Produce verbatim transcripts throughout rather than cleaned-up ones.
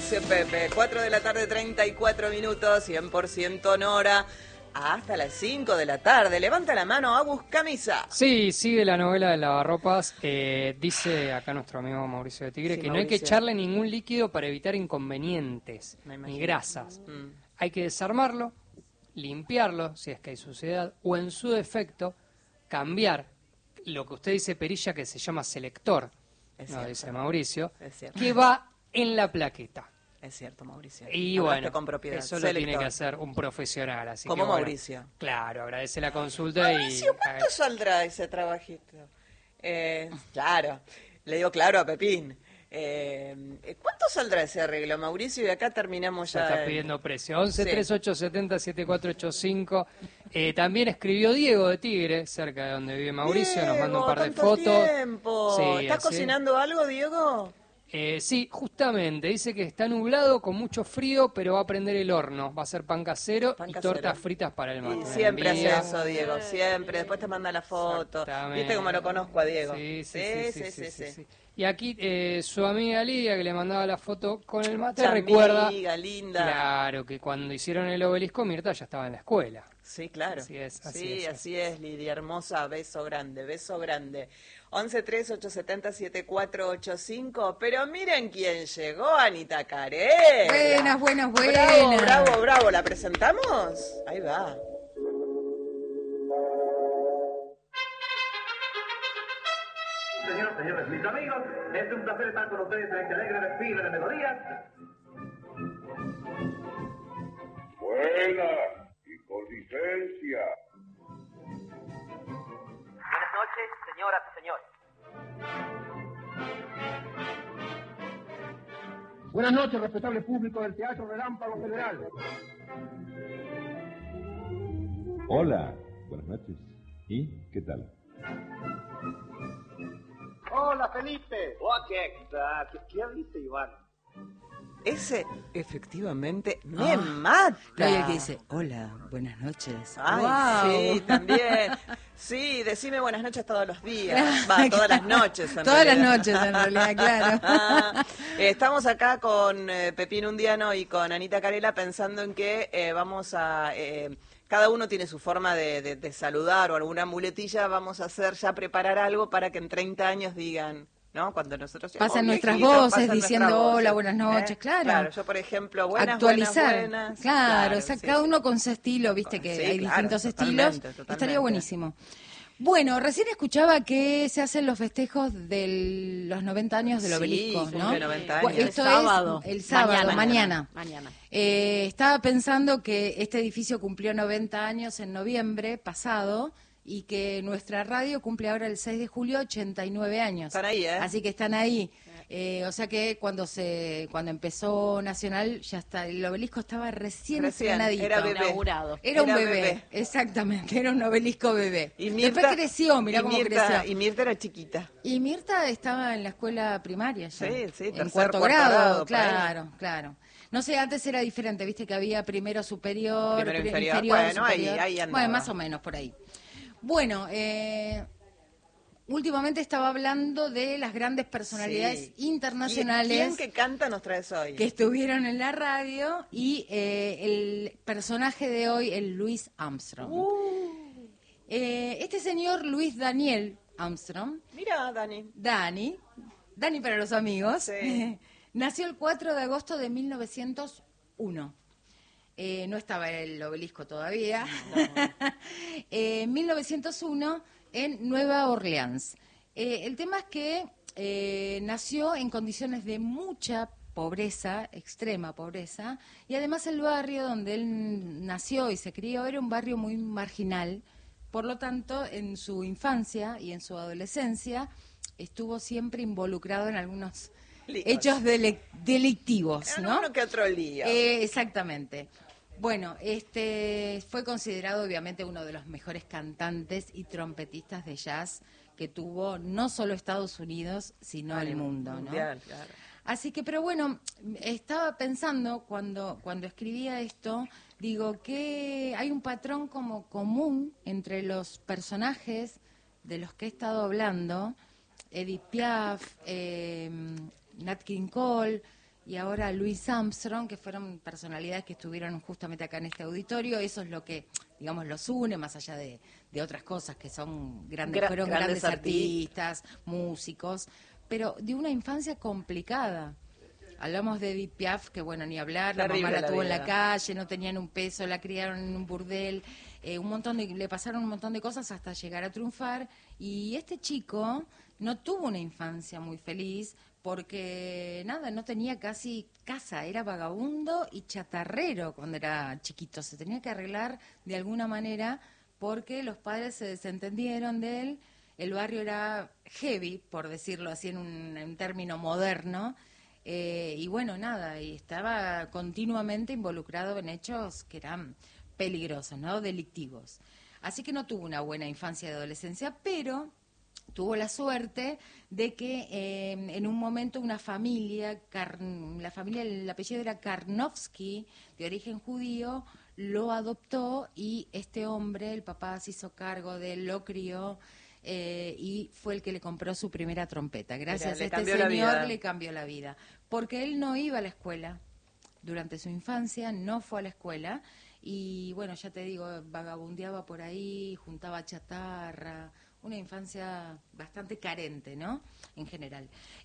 dice Pepe. cuatro de la tarde, treinta y cuatro minutos, cien por ciento Nora. Hasta las cinco de la tarde. Levanta la mano, Agus Camisa. Sí, sigue la novela de lavarropas. Eh, dice acá nuestro amigo Mauricio de Tigre Sí, que Mauricio. no hay que echarle ningún líquido para evitar inconvenientes ni grasas. Mm. Hay que desarmarlo, limpiarlo si es que hay suciedad, o en su defecto, cambiar lo que usted dice, perilla, que se llama selector, Es no, cierto. dice Mauricio, Es cierto. que va en la plaqueta. Es cierto, Mauricio. Y Hablaste bueno, con propiedad. eso lo Selector. tiene que hacer un profesional. Así Como que, bueno, Mauricio. claro, agradece la consulta. Mauricio, y ¿cuánto saldrá ese trabajito? Eh, claro, le digo claro a Pepín. Eh, ¿Cuánto saldrá ese arreglo, Mauricio? Y acá terminamos Se ya. está el- pidiendo precio. once, Sí. treinta y ocho, setenta, setenta y cuatro ochenta y cinco. Eh, también escribió Diego de Tigre, cerca de donde vive Mauricio. Nos manda un par de Diego, fotos. ¿tanto tiempo? Sí, ¿Estás así. cocinando algo, Diego? Eh, sí, justamente. Dice que está nublado, con mucho frío, pero va a prender el horno. Va a hacer pan casero Pan y casero. tortas fritas para el mate. Y Me siempre envía. hace eso, Diego, siempre. Después te manda la foto. Exactamente. ¿Viste cómo lo conozco a Diego? Sí, sí, sí, sí, sí, sí, sí. Y aquí eh, su amiga Lidia, que le mandaba la foto con el mate, Esa recuerda, amiga linda. claro, que cuando hicieron el obelisco, Mirta ya estaba en la escuela. Sí, claro. Así es, así sí, es, así es, Lidia hermosa, beso grande, beso grande. once tres ocho setenta siete cuatro ocho cinco. Pero miren quién llegó, Anita Carela. Buenas, buenas, buenas. Bravo, bravo, bravo. ¿La presentamos? Ahí va. Señoras, señores, mis amigos, es un placer estar con ustedes en este alegre desfile de melodías. Buena y con licencia. Buenas noches, señoras y señores. Buenas noches, respetable público del Teatro Relámpago Federal. Hola, buenas noches. ¿Y qué tal? Hola, Felipe. Oh, ¿qué, qué, qué dice Iván? Ese, efectivamente, me mata. Oye, que dice, hola, buenas noches. Ay, Guau. sí, también. Sí, decime buenas noches todos los días. Va, todas las noches, en Todas las realidad. noches, en realidad, claro. Eh, Estamos acá con eh, Pepín Undiano y con Anita Carela pensando en que eh, vamos a... eh, cada uno tiene su forma de, de- de saludar o alguna muletilla. Vamos a hacer ya preparar algo para que en treinta años digan... ¿No? Cuando nosotros llegamos Pasan nuestras viejitos, voces pasan diciendo, nuestras voces, "Hola, buenas noches", ¿eh? claro. Claro, yo por ejemplo, buenas, Actualizar. buenas, buenas. Claro, o sea, sí. cada uno con su estilo, viste que Sí, hay claro, distintos totalmente, estilos. totalmente. Estaría buenísimo. Bueno, recién escuchaba que se hacen los festejos de los noventa años del Sí, obelisco, cumple ¿no? noventa Bueno, años. esto El sábado. es el sábado, mañana. Mañana. Eh, estaba pensando que este edificio cumplió noventa años en noviembre pasado y que nuestra radio cumple ahora el seis de julio ochenta y nueve años. Están ahí, ¿eh? Así que están ahí. Eh, o sea que cuando se cuando empezó Nacional, ya está, el obelisco estaba recién, Recién, estrenadito. era bebé. Inaugurado. Era un Era bebé, bebé. exactamente, era un obelisco bebé. Y Después creció, mirá y cómo Mirta- creció. Y Mirta era chiquita. Y Mirta estaba en la escuela primaria ya. Sí, sí, en tercer, cuarto, cuarto grado, grado, por ahí. claro, claro. No sé, antes era diferente, viste que había primero superior, Primero pri- inferior. Bueno, ahí- superior. ahí andaba. Bueno, más o menos por ahí. Bueno, eh, últimamente estaba hablando de las grandes personalidades Sí. internacionales ¿Quién, quién que canta nos traes hoy? que estuvieron en la radio y eh, el personaje de hoy, el Louis Armstrong. Uh, Eh, este señor Luis Daniel Armstrong, mira, Dani. Dani, Dani para los amigos, Sí. nació el cuatro de agosto de mil novecientos uno. Eh, no estaba el obelisco todavía. Eh, mil novecientos uno en Nueva Orleans. Eh, el tema es que eh, nació en condiciones de mucha pobreza, extrema pobreza, y además el barrio donde él nació y se crió era un barrio muy marginal. Por lo tanto, en su infancia y en su adolescencia estuvo siempre involucrado en algunos Líos. hechos dele- delictivos, En ¿no? uno que otro lío. Eh, exactamente. Bueno, este fue considerado obviamente uno de los mejores cantantes y trompetistas de jazz que tuvo no solo Estados Unidos, sino Ah, el mundo, ¿no? mundial, claro. Así que, pero bueno, estaba pensando cuando, cuando escribía esto, digo que hay un patrón como común entre los personajes de los que he estado hablando, Edith Piaf, eh, Nat King Cole y ahora Louis Armstrong, que fueron personalidades que estuvieron justamente acá en este auditorio. Eso es lo que, digamos, los une, más allá de, de otras cosas que son grandes, Gra- fueron grandes grandes artistas, músicos, pero de una infancia complicada. Hablamos de Edith Piaf, que bueno, ni hablar, la Terrible mamá la la tuvo en la vida. calle, no tenían un peso, la criaron en un burdel, eh, un montón de, le pasaron un montón de cosas hasta llegar a triunfar. Y este chico no tuvo una infancia muy feliz porque, nada, no tenía casi casa, era vagabundo y chatarrero cuando era chiquito. Se tenía que arreglar de alguna manera porque los padres se desentendieron de él. El barrio era heavy, por decirlo así en un, en un término moderno. Eh, y bueno, nada, y estaba continuamente involucrado en hechos que eran peligrosos, ¿no? Delictivos. Así que no tuvo una buena infancia y adolescencia, pero tuvo la suerte de que eh, en un momento una familia, Kar- la familia, el apellido era Karnofsky, de origen judío, lo adoptó y este hombre, el papá se hizo cargo de él, lo crió. Eh, y fue el que le compró su primera trompeta. Gracias Mirá, le a este cambió la señor vida. le cambió la vida. Porque él no iba a la escuela. Durante su infancia no fue a la escuela. Y bueno, ya te digo, vagabundeaba por ahí, juntaba chatarra. Una infancia bastante carente, ¿no? En general.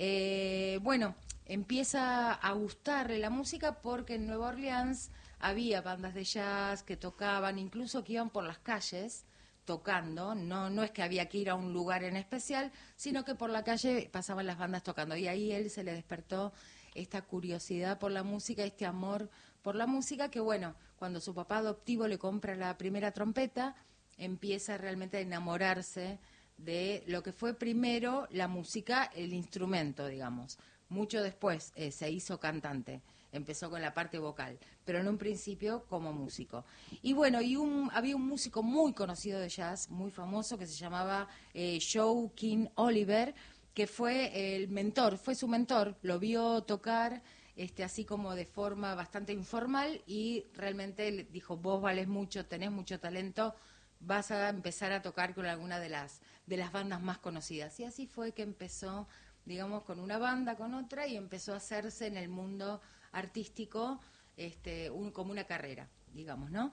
Eh, bueno, empieza a gustarle la música porque en Nueva Orleans había bandas de jazz que tocaban, incluso que iban por las calles tocando, no no es que había que ir a un lugar en especial, sino que por la calle pasaban las bandas tocando, y ahí él se le despertó esta curiosidad por la música, este amor por la música, que bueno, cuando su papá adoptivo le compra la primera trompeta, empieza realmente a enamorarse de lo que fue primero la música, el instrumento, digamos. Mucho después eh, se hizo cantante, empezó con la parte vocal, pero en un principio como músico. Y bueno, y un, había un músico muy conocido de jazz, muy famoso, que se llamaba eh, Joe King Oliver, que fue el mentor, fue su mentor, lo vio tocar este, así como de forma bastante informal y realmente le dijo, vos vales mucho, tenés mucho talento, vas a empezar a tocar con alguna de las, de las bandas más conocidas. Y así fue que empezó, digamos, con una banda, con otra, y empezó a hacerse en el mundo artístico este, un, como una carrera, digamos, ¿no?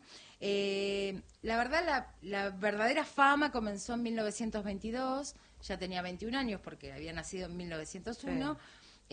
Eh, la verdad, la, la verdadera fama comenzó en mil novecientos veintidós, ya tenía veintiún años porque había nacido en mil novecientos uno, sí.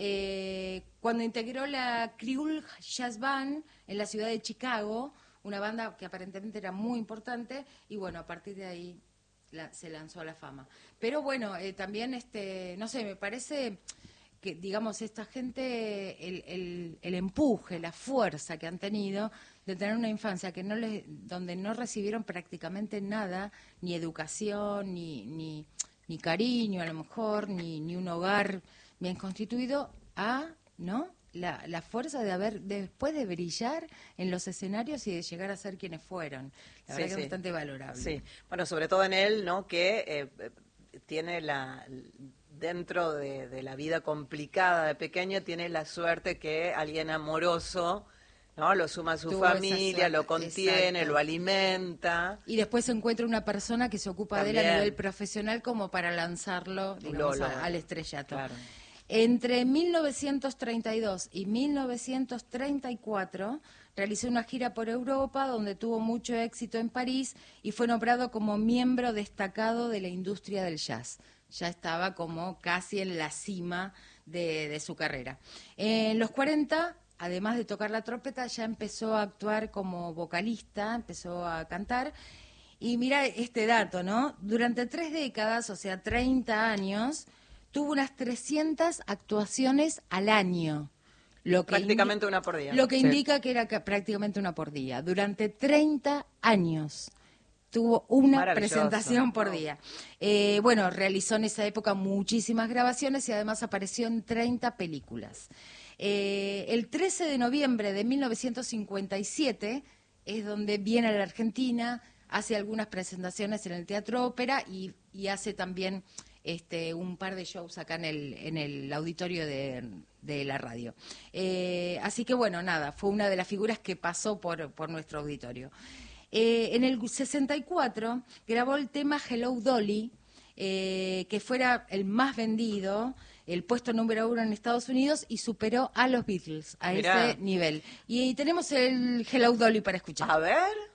eh, cuando integró la Creole Jazz Band en la ciudad de Chicago, una banda que aparentemente era muy importante, y bueno, a partir de ahí la, se lanzó a la fama. Pero bueno, eh, también, este, no sé, me parece que, digamos, esta gente, el, el, el empuje, la fuerza que han tenido de tener una infancia que no les, donde no recibieron prácticamente nada, ni educación, ni, ni, ni cariño a lo mejor, ni, ni un hogar bien constituido, a, ¿no?, La, la fuerza de haber, de, después de brillar en los escenarios y de llegar a ser quienes fueron. La Sí, verdad que sí. es bastante valorable. Sí, bueno, sobre todo en él, ¿no? Que eh, tiene la, dentro de, de la vida complicada de pequeño, tiene la suerte que alguien amoroso, ¿no? Lo suma a su Tuvo esa familia, suerte, lo contiene, exacto. lo alimenta. Y después se encuentra una persona que se ocupa de él a También. nivel profesional como para lanzarlo, digamos, Lo- lo- a- al estrellato. Claro. Entre mil novecientos treinta y dos y mil novecientos treinta y cuatro realizó una gira por Europa donde tuvo mucho éxito en París y fue nombrado como miembro destacado de la industria del jazz. Ya estaba como casi en la cima de, de su carrera. En los cuarenta, además de tocar la trompeta, ya empezó a actuar como vocalista, empezó a cantar. Y mira este dato, ¿no? Durante tres décadas, o sea, treinta años, tuvo unas trescientas actuaciones al año. Lo que Prácticamente indi- una por día. Lo que Sí. indica que era ca- prácticamente una por día. Durante treinta años tuvo una Maravilloso. presentación por No. día. Eh, bueno, realizó en esa época muchísimas grabaciones y además apareció en treinta películas. Eh, el trece de noviembre de mil novecientos cincuenta y siete es donde viene a la Argentina, hace algunas presentaciones en el Teatro Ópera y, y hace también este, un par de shows acá en el, en el auditorio de, de la radio. Eh, así que bueno, nada, fue una de las figuras que pasó por, por nuestro auditorio. Eh, en el sesenta y cuatro grabó el tema Hello Dolly, eh, que fuera el más vendido, el puesto número uno en Estados Unidos y superó a los Beatles a Mirá. ese nivel. Y tenemos el Hello Dolly para escuchar. A ver.